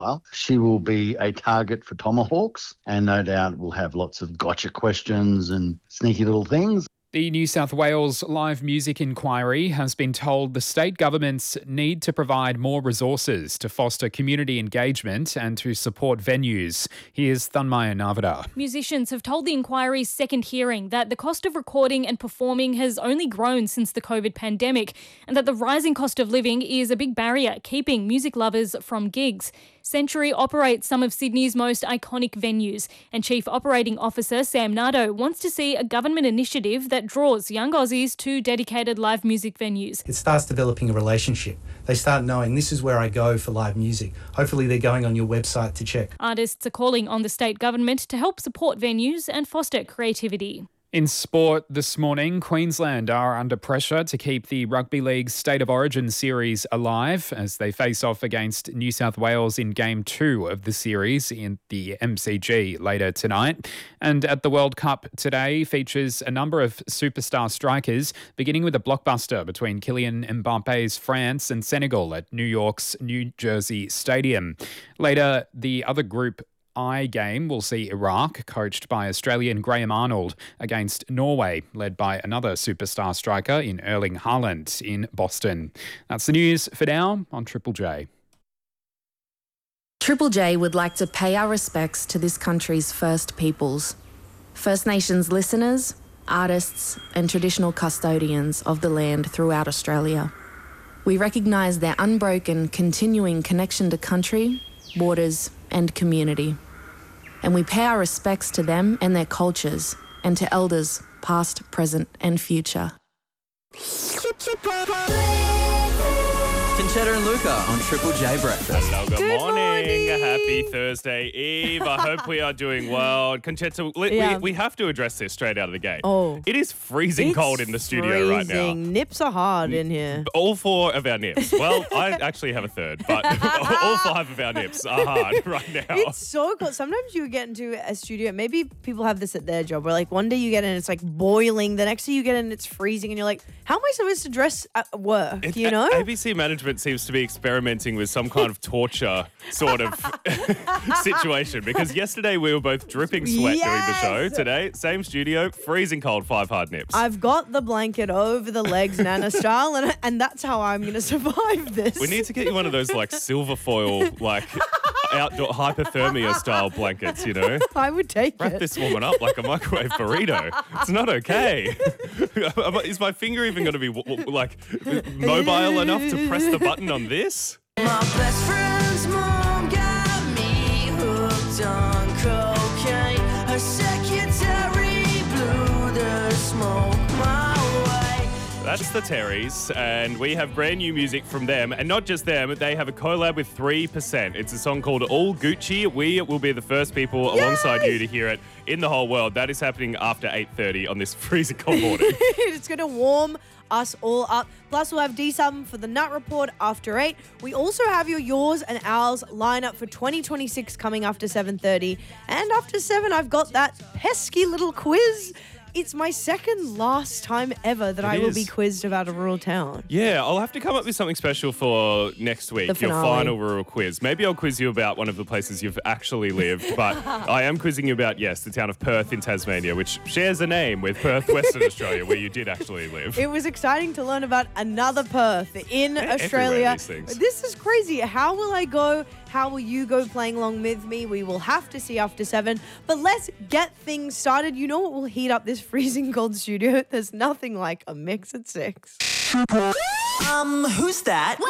Well, she will be a target for tomahawks and no doubt will have lots of gotcha questions and sneaky little things. The New South Wales Live Music Inquiry has been told the state governments need to provide more resources to foster community engagement and to support venues. Here's Thanmaya Navada. Musicians have told the inquiry's second hearing that the cost of recording and performing has only grown since the COVID pandemic and that the rising cost of living is a big barrier keeping music lovers from gigs. Century operates some of Sydney's most iconic venues, and Chief Operating Officer Sam Nardo wants to see a government initiative that draws young Aussies to dedicated live music venues. It starts developing a relationship. They start knowing this is where I go for live music. Hopefully they're going on your website to check. Artists are calling on the state government to help support venues and foster creativity. In sport this morning, Queensland are under pressure to keep the Rugby League's State of Origin series alive as they face off against New South Wales in Game 2 of the series in the MCG later tonight. And at the World Cup today features a number of superstar strikers, beginning with a blockbuster between Kylian Mbappe's France and Senegal at New York's New Jersey Stadium. Later, the other Group I game will see Iraq, coached by Australian Graham Arnold, against Norway, led by another superstar striker in Erling Haaland in Boston. That's the news for now on Triple J. Triple J would like to pay our respects to this country's First Peoples, First Nations listeners, artists and traditional custodians of the land throughout Australia. We recognise their unbroken, continuing connection to country, borders and community. And we pay our respects to them and their cultures and to elders past, present and future. Conchetta and Luca on Triple J Breakfast. Hello, good morning. Happy Thursday Eve. I hope we are doing well. Conchetta, we have to address this straight out of the gate. Oh. It is freezing cold in the studio right now. Nips are hard in here. All 4 of our nips. Well, I actually have a third, but all 5 of our nips are hard right now. It's so cold. Sometimes you get into a studio, maybe people have this at their job, where like one day you get in, it's like boiling. The next day you get in, it's freezing. And you're like, how am I supposed to dress at work, you know? ABC management seems to be experimenting with some kind of torture sort of situation, because yesterday we were both dripping sweat doing the show. Today, same studio, freezing cold, 5 hard nips. I've got the blanket over the legs, Nana style, and that's how I'm going to survive this. We need to get you one of those like silver foil, like outdoor hypothermia style blankets, you know? I would take Wrap this woman up like a microwave burrito. It's not okay. Is my finger even going to be like mobile enough to press the button on this? My best friend's mom got me hooked on cocaine. Her secretary blew the smoke my way. That's the Terrys, and we have brand new music from them. And not just them, they have a collab with 3%. It's a song called All Gucci. We will be the first people alongside you to hear it in the whole world. That is happening after 8:30 on this freezing cold morning. It's going to warm us all up. Plus, we'll have D-Sum for the Nut Report after 8. We also have yours and ours lineup for 2026 coming after 7:30. And after 7, I've got that pesky little quiz. It's my second last time ever that I will be quizzed about a rural town. Yeah, I'll have to come up with something special for next week, your final rural quiz. Maybe I'll quiz you about one of the places you've actually lived, but I am quizzing you about, yes, the town of Perth in Tasmania, which shares a name with Perth, Western Australia, where you did actually live. It was exciting to learn about another Perth in Australia. This is crazy. How will I go? How will you go playing along with me? We will have to see after 7. But let's get things started. You know what will heat up this freezing cold studio? There's nothing like a mix at 6. Who's that?